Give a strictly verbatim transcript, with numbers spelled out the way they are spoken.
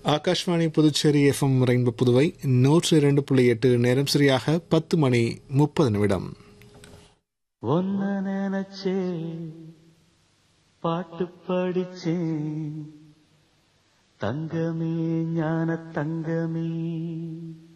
Akashvani Puducherry FM rainbow Puduvai நூற்று இரண்டு புள்ளி எட்டு நேரம் சரியாக பத்து மணி முப்பது நிமிடம். ஒன்ன நினைச்சே பாட்டு படிச்சேன் தங்கமே ஞான தங்கமே